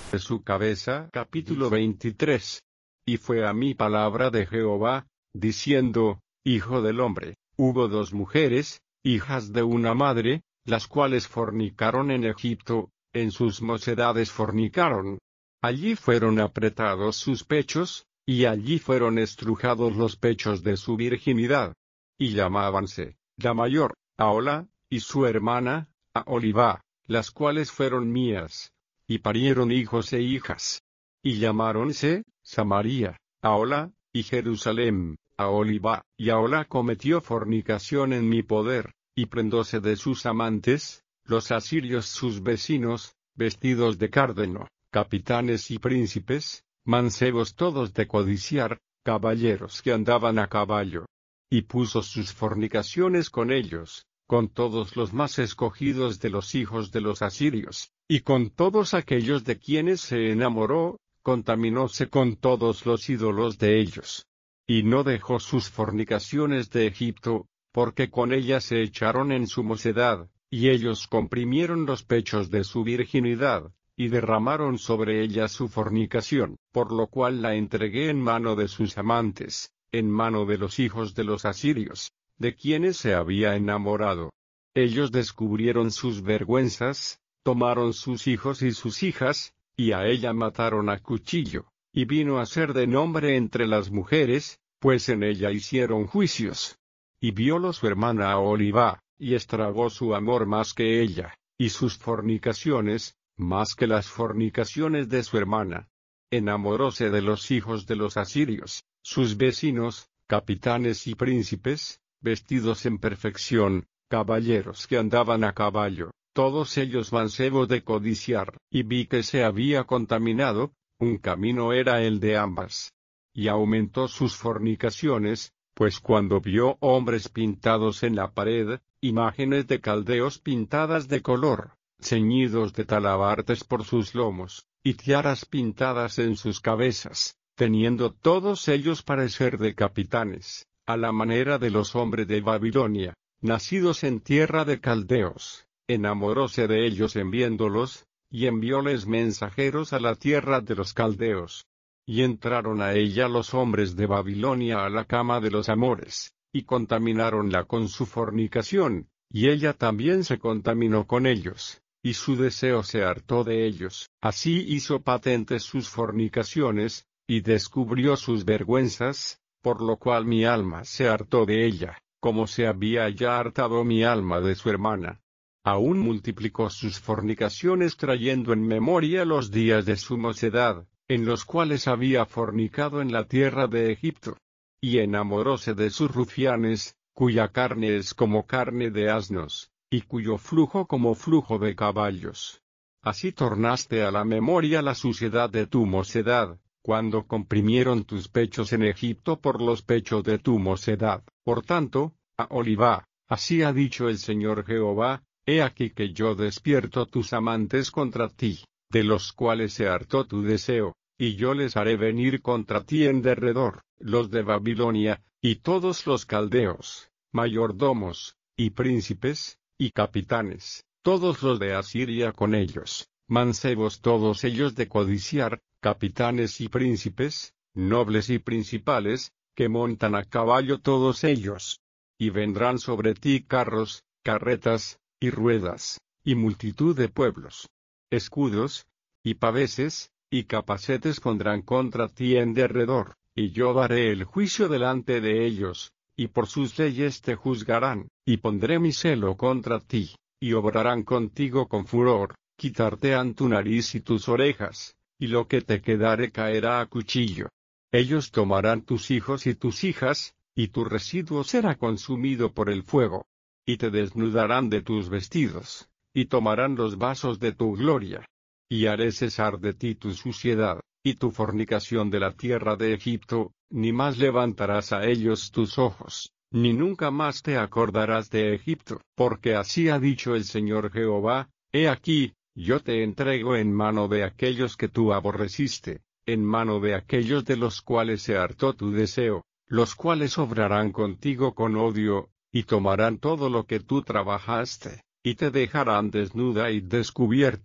de su cabeza. Capítulo 23. Y fue a mí palabra de Jehová, diciendo: Hijo del hombre, hubo dos mujeres, hijas de una madre, las cuales fornicaron en Egipto, en sus mocedades fornicaron. Allí fueron apretados sus pechos, y allí fueron estrujados los pechos de su virginidad. Y llamábanse, la mayor, Ahola, y su hermana, Aholibá, las cuales fueron mías. Y parieron hijos e hijas. Y llamáronse, Samaria, Ahola, y Jerusalem, Aholibá. Y Ahola cometió fornicación en mi poder, y prendóse de sus amantes, los asirios sus vecinos, vestidos de cárdeno, capitanes y príncipes, mancebos todos de codiciar, caballeros que andaban a caballo. Y puso sus fornicaciones con ellos, con todos los más escogidos de los hijos de los asirios, y con todos aquellos de quienes se enamoró, contaminóse con todos los ídolos de ellos. Y no dejó sus fornicaciones de Egipto, porque con ellas se echaron en su mocedad, y ellos comprimieron los pechos de su virginidad, y derramaron sobre ella su fornicación, por lo cual la entregué en mano de sus amantes, en mano de los hijos de los asirios, de quienes se había enamorado. Ellos descubrieron sus vergüenzas, tomaron sus hijos y sus hijas, y a ella mataron a cuchillo, y vino a ser de nombre entre las mujeres, pues en ella hicieron juicios. Y viólo su hermana Aholibá, y estragó su amor más que ella, y sus fornicaciones, más que las fornicaciones de su hermana. Enamoróse de los hijos de los asirios, sus vecinos, capitanes y príncipes, vestidos en perfección, caballeros que andaban a caballo, todos ellos mancebos de codiciar, y vi que se había contaminado, un camino era el de ambas. Y aumentó sus fornicaciones, pues cuando vio hombres pintados en la pared, imágenes de caldeos pintadas de color, ceñidos de talabartes por sus lomos, y tiaras pintadas en sus cabezas, teniendo todos ellos parecer de capitanes, a la manera de los hombres de Babilonia, nacidos en tierra de caldeos, enamoróse de ellos en viéndolos, y envióles mensajeros a la tierra de los caldeos. Y entraron a ella los hombres de Babilonia a la cama de los amores, y contaminaronla con su fornicación, y ella también se contaminó con ellos, y su deseo se hartó de ellos. Así hizo patentes sus fornicaciones, y descubrió sus vergüenzas, por lo cual mi alma se hartó de ella, como se había ya hartado mi alma de su hermana. Aún multiplicó sus fornicaciones trayendo en memoria los días de su mocedad, en los cuales había fornicado en la tierra de Egipto. Y enamoróse de sus rufianes, cuya carne es como carne de asnos, y cuyo flujo como flujo de caballos. Así tornaste a la memoria la suciedad de tu mocedad, cuando comprimieron tus pechos en Egipto por los pechos de tu mocedad. Por tanto, Aholibá, así ha dicho el Señor Jehová: He aquí que yo despierto tus amantes contra ti, de los cuales se hartó tu deseo, y yo les haré venir contra ti en derredor, los de Babilonia, y todos los caldeos, mayordomos, y príncipes, y capitanes, todos los de Asiria con ellos, mancebos todos ellos de codiciar, capitanes y príncipes, nobles y principales, que montan a caballo todos ellos. Y vendrán sobre ti carros, carretas, y ruedas, y multitud de pueblos. Escudos, y paveses, y capacetes pondrán contra ti en derredor, y yo daré el juicio delante de ellos, y por sus leyes te juzgarán, y pondré mi celo contra ti, y obrarán contigo con furor, quitarte han tu nariz y tus orejas, y lo que te quedare caerá a cuchillo. Ellos tomarán tus hijos y tus hijas, y tu residuo será consumido por el fuego. Y te desnudarán de tus vestidos, y tomarán los vasos de tu gloria. Y haré cesar de ti tu suciedad, y tu fornicación de la tierra de Egipto, ni más levantarás a ellos tus ojos, ni nunca más te acordarás de Egipto. Porque así ha dicho el Señor Jehová: He aquí, yo te entrego en mano de aquellos que tú aborreciste, en mano de aquellos de los cuales se hartó tu deseo, los cuales obrarán contigo con odio, y tomarán todo lo que tú trabajaste, y te dejarán desnuda y descubierta,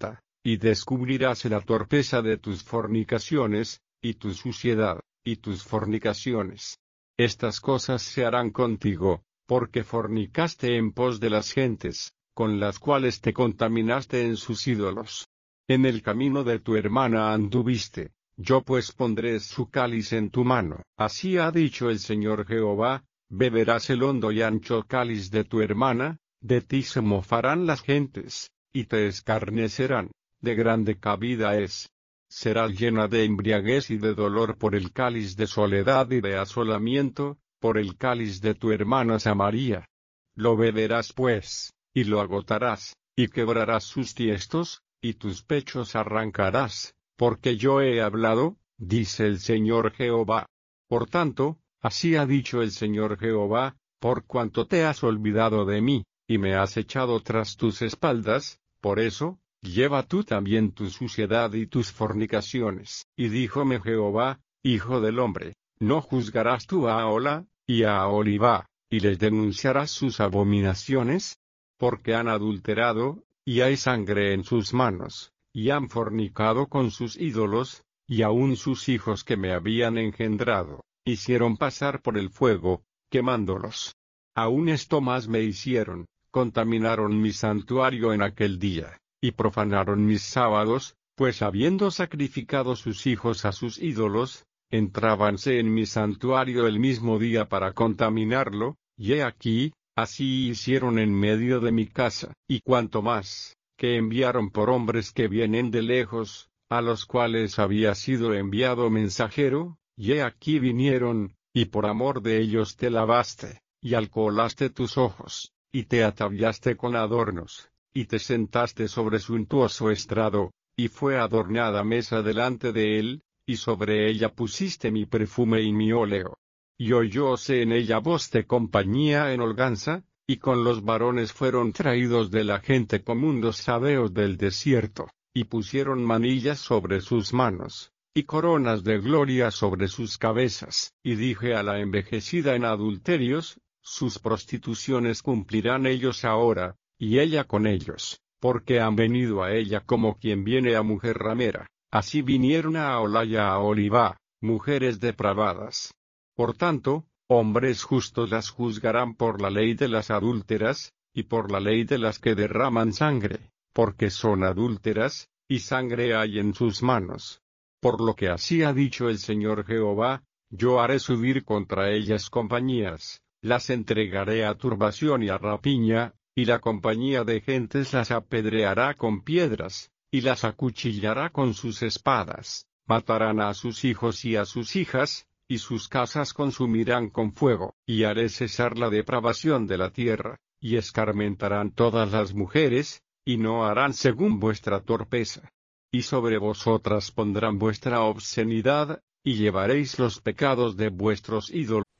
y descubrirás la torpeza de tus fornicaciones, y tu suciedad, y tus fornicaciones. Estas cosas se harán contigo, porque fornicaste en pos de las gentes, con las cuales te contaminaste en sus ídolos. En el camino de tu hermana anduviste, yo pues pondré su cáliz en tu mano. Así ha dicho el Señor Jehová, beberás el hondo y ancho cáliz de tu hermana, de ti se mofarán las gentes, y te escarnecerán, de grande cabida es. Serás llena de embriaguez y de dolor por el cáliz de soledad y de asolamiento, por el cáliz de tu hermana Samaria. Lo beberás pues, y lo agotarás, y quebrarás sus tiestos, y tus pechos arrancarás, porque yo he hablado, dice el Señor Jehová. Por tanto, así ha dicho el Señor Jehová, por cuanto te has olvidado de mí, y me has echado tras tus espaldas, por eso, lleva tú también tu suciedad y tus fornicaciones. Y díjome Jehová, hijo del hombre, ¿no juzgarás tú a Ahola, y a Aholibá, y les denunciarás sus abominaciones? Porque han adulterado, y hay sangre en sus manos, y han fornicado con sus ídolos, y aun sus hijos que me habían engendrado, hicieron pasar por el fuego, quemándolos. Aun esto más me hicieron, contaminaron mi santuario en aquel día, y profanaron mis sábados, pues habiendo sacrificado sus hijos a sus ídolos, entrábanse en mi santuario el mismo día para contaminarlo, y he aquí, así hicieron en medio de mi casa. Y cuanto más, que enviaron por hombres que vienen de lejos, a los cuales había sido enviado mensajero, y he aquí vinieron, y por amor de ellos te lavaste, y alcoholaste tus ojos, y te ataviaste con adornos, y te sentaste sobre suntuoso estrado, y fue adornada mesa delante de él, y sobre ella pusiste mi perfume y mi óleo. Y oyóse en ella voz de compañía en holganza, y con los varones fueron traídos de la gente común los sabeos del desierto, y pusieron manillas sobre sus manos, y coronas de gloria sobre sus cabezas. Y dije a la envejecida en adulterios, sus prostituciones cumplirán ellos ahora, y ella con ellos, porque han venido a ella como quien viene a mujer ramera. Así vinieron a Ahola y a Aholibá, mujeres depravadas. Por tanto, hombres justos las juzgarán por la ley de las adúlteras, y por la ley de las que derraman sangre, porque son adúlteras, y sangre hay en sus manos. Por lo que así ha dicho el Señor Jehová, yo haré subir contra ellas compañías, las entregaré a turbación y a rapiña, y la compañía de gentes las apedreará con piedras, y las acuchillará con sus espadas, matarán a sus hijos y a sus hijas, y sus casas consumirán con fuego, y haré cesar la depravación de la tierra, y escarmentarán todas las mujeres, y no harán según vuestra torpeza. Y sobre vosotras pondrán vuestra obscenidad, y llevaréis los pecados de vuestros ídolos.